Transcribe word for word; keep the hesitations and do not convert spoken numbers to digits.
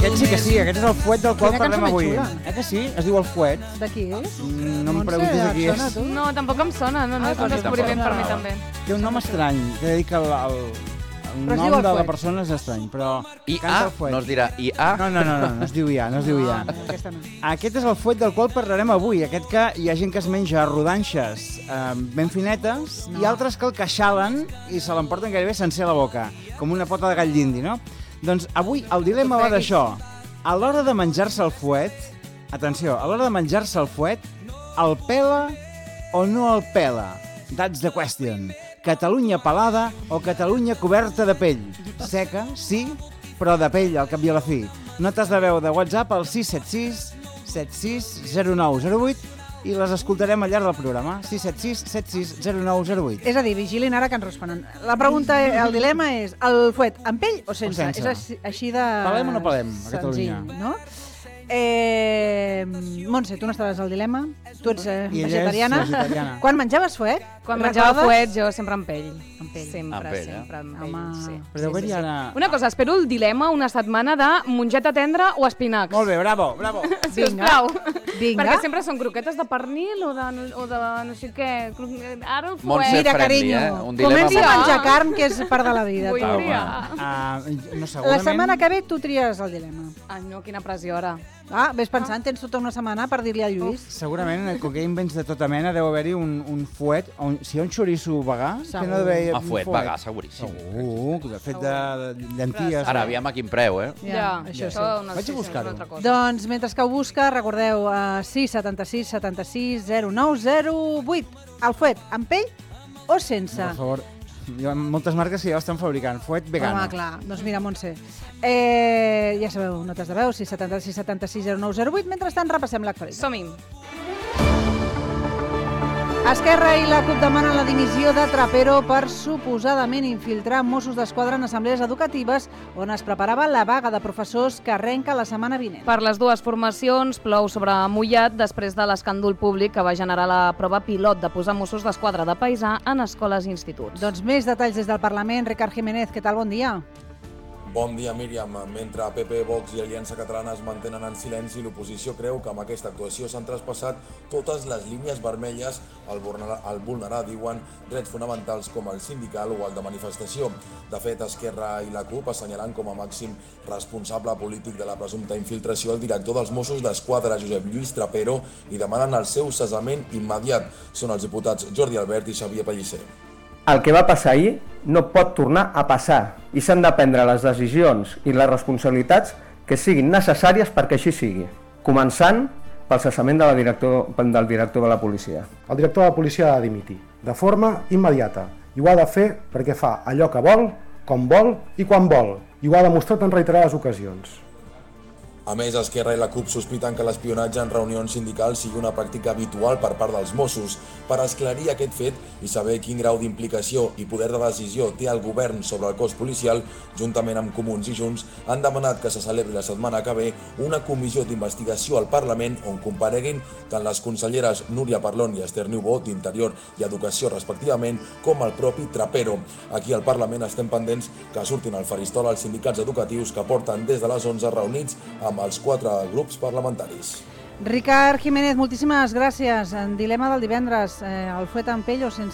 Aquest sí que sí, aquest és el fuet del qual Quina parlem cançó avui. més xula. Eh que sí? Es diu el fuet. De qui és? Mm, No em Montse, preguntis de qui et sona, és. tu? No, tampoc em sona, no, no, Ah, és un doncs descobriment tampoc. per mi també. Té un nom estrany, que he dit que el, el, el Però es nom diu el de la fuet. persona és estrany, però I canta A, el fuet. no es dirà I A. No, no, no, no, no es diu I A, no es diu I A. Ah, aquesta no. Aquest és el fuet del qual parlarem avui, aquest que hi ha gent que es menja rodanxes eh, ben finetes no. i altres que el queixalen i se l'emporten gairebé sencer a la boca, com una pota de gall d'indi, no? Doncs avui el dilema va d'això. A l'hora de menjar-se el fuet, atenció, a l'hora de menjar-se el fuet, el pela o no el pela? That's the question. Catalunya pelada o Catalunya coberta de pell? Seca, sí, però de pell al cap i a la fi. Notes de veu de WhatsApp al sis set sis set sis zero nou zero vuit i les escoltarem al llarg del programa. sis set sis set sis zero nou zero vuit. És a dir, vigilin ara que ens responen. La pregunta, el dilema és el fuet amb pell o sense? O sense. És així, així de... Pelem o no pelem, a Catalunya? senzill, no? Eh, Montse, tu no estaves al dilema, tu ets eh, I ella és vegetariana. vegetariana. Quan menjaves fuet? Quan menjava recordes? fuet, jo sempre amb pell. Amb pell. Sempre, Amb pell, eh? sempre amb pell, Home. sí. Però deu haver-hi ara... Una cosa, espero el dilema una setmana de mongeta tendra o espinacs. Molt bé, bravo, bravo. Si us plau. Vinga. Perquè sempre són croquetes de pernil o de, no- o de no sé què. Ara el Montse fuet. Mira, friendly, carinyo, eh? Un dilema comença molt- a menjar carn, que és part de la vida. Vull tu. triar. Uh, no, La segurament... setmana que ve tu tries el dilema. Ai, no, quina pressió ara. Ah, ves pensant, tens tota una setmana per dir-li al Lluís. Segurament, com que hi ha invents de tota mena, deu haver-hi un, un fuet, on, si hi ha un xoriço vegà, que no deu haver A fuet, vegà, seguríssim. Segur, de fet de, de llenties. Ara, aviam a quin preu, eh? Ja, això sí. una, Vaig a sí, sí, buscar-ho. és una altra cosa. Doncs, mentre que ho busca, recordeu, uh, sis setanta sis setanta sis zero nou zero vuit. El fuet, amb pell o sense? Per favor, hi ha moltes marques que ja ho estan fabricant. Fuet vegano. Home, clar. Doncs mira, Montse, eh, ja sabeu, notes de veu, sis setanta sis setanta sis zero nou zero vuit. Mentrestant, repassem l'actualitat. Som-hi. Esquerra i la CUP demanen la dimissió de Trapero per suposadament infiltrar Mossos d'Esquadra en assemblees educatives on es preparava la vaga de professors que arrenca la setmana vinent. Per les dues formacions plou sobre mullat després de l'escàndol públic que va generar la prova pilot de posar Mossos d'Esquadra de paisà en escoles i instituts. Doncs més detalls des del Parlament. Ricard Jiménez, què tal? Bon dia. Bon dia, Míriam. Mentre P P, Vox i Aliança Catalana es mantenen en silenci, l'oposició creu que amb aquesta actuació s'han traspassat totes les línies vermelles al vulnerar, al vulnerar, diuen, drets fonamentals com el sindical o el de manifestació. De fet, Esquerra i la CUP assenyalen com a màxim responsable polític de la presumpta infiltració el director dels Mossos d'Esquadra, Josep Lluís Trapero, i demanen el seu cessament immediat. Són els diputats Jordi Albert i Xavier Pellicer. El que va passar ahir no pot tornar a passar i s'han de prendre les decisions i les responsabilitats que siguin necessàries perquè així sigui, començant pel cessament de la director, del director de la policia. El director de la policia ha de dimitir de forma immediata i ho ha de fer perquè fa allò que vol, com vol i quan vol, i ho ha demostrat en reiterades ocasions. A més, Esquerra i la CUP sospiten que l'espionatge en reunions sindicals sigui una pràctica habitual per part dels Mossos. Per esclarir aquest fet i saber quin grau d'implicació i poder de decisió té el govern sobre el cos policial, juntament amb Comuns i Junts, han demanat que se celebri la setmana que ve una comissió d'investigació al Parlament on compareguin tant les conselleres Núria Parlon i Esther Niubó, d'Interior i Educació respectivament, com el propi Trapero. Aquí al Parlament estem pendents que surtin al faristol els sindicats educatius que porten des de les onze reunits amb amb els quatre grups parlamentaris. Ricard Jiménez, moltíssimes gràcies. En dilema del divendres, eh, el fuet amb pell o sense